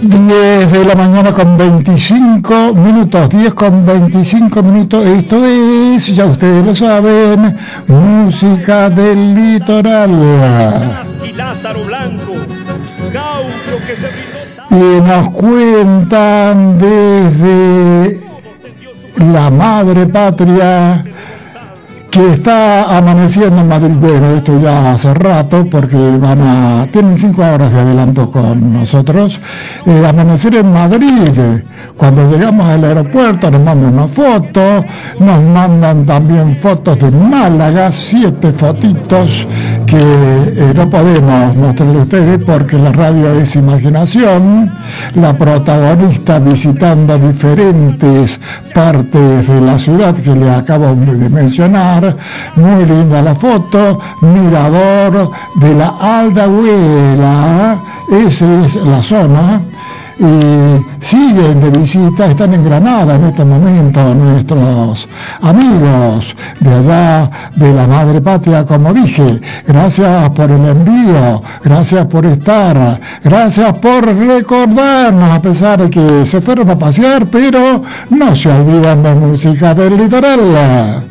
10 de la mañana con 25 minutos, 10 con 25 minutos, esto es, ya ustedes lo saben, música del litoral. Y Lázaro Blanco, gaucho que se brindó. Y nos cuentan desde la madre patria que está amaneciendo en Madrid. Bueno, esto ya hace rato porque tienen 5 horas de adelanto con nosotros. Amanecer en Madrid, cuando llegamos al aeropuerto nos mandan una foto, nos mandan también fotos de Málaga, 7 fotitos que no podemos mostrarle a ustedes porque la radio es imaginación. La protagonista visitando diferentes partes de la ciudad que le acabo de mencionar. Muy linda la foto, mirador de la Aldahuela, esa es la zona, y siguen de visita, están en Granada en este momento nuestros amigos de allá de la madre patria, como dije. Gracias por el envío, gracias por estar, gracias por recordarnos, a pesar de que se fueron a pasear, pero no se olvidan de música del litoral.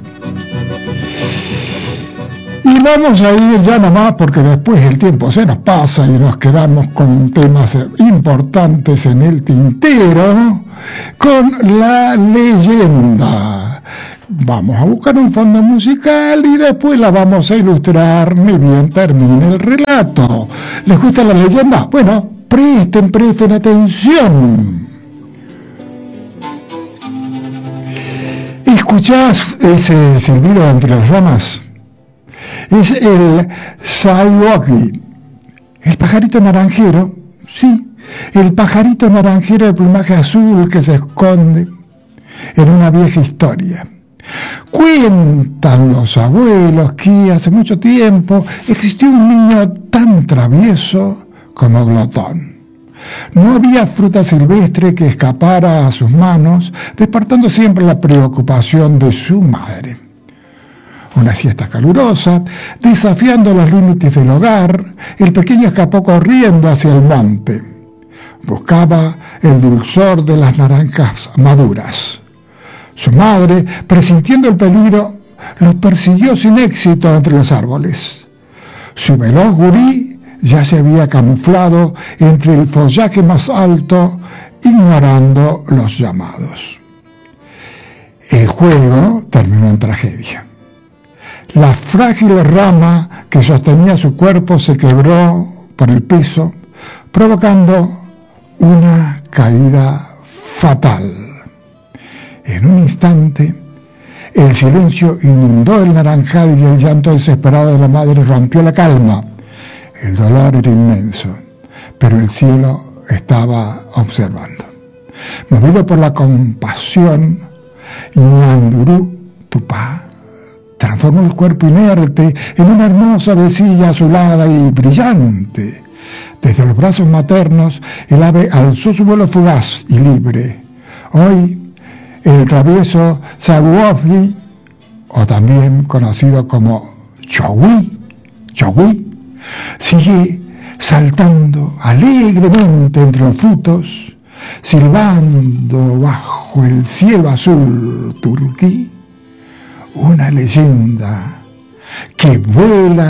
Y vamos a ir ya nomás porque después el tiempo se nos pasa y nos quedamos con temas importantes en el tintero, con la leyenda. Vamos a buscar un fondo musical y después la vamos a ilustrar ni bien termine el relato. ¿Les gusta la leyenda? Bueno, presten atención. ¿Escuchás ese silbido entre las ramas? Es el saiyuki, el pajarito naranjero, sí, el pajarito naranjero de plumaje azul que se esconde en una vieja historia. Cuentan los abuelos que hace mucho tiempo existió un niño tan travieso como glotón. No había fruta silvestre que escapara a sus manos, despertando siempre la preocupación de su madre. Una siesta calurosa, desafiando los límites del hogar, el pequeño escapó corriendo hacia el monte. Buscaba el dulzor de las naranjas maduras. Su madre, presintiendo el peligro, lo persiguió sin éxito entre los árboles. Su veloz gurí ya se había camuflado entre el follaje más alto, ignorando los llamados. El juego terminó en tragedia. La frágil rama que sostenía su cuerpo se quebró por el piso, provocando una caída fatal. En un instante, el silencio inundó el naranjal y el llanto desesperado de la madre rompió la calma. El dolor era inmenso, pero el cielo estaba observando. Movido por la compasión, Ñandurú Tupá transformó el cuerpo inerte en una hermosa vecilla azulada y brillante. Desde los brazos maternos, el ave alzó su vuelo fugaz y libre. Hoy, el travieso saiyuki, o también conocido como chogui, sigue saltando alegremente entre los frutos, silbando bajo el cielo azul turquí. Una leyenda que vuela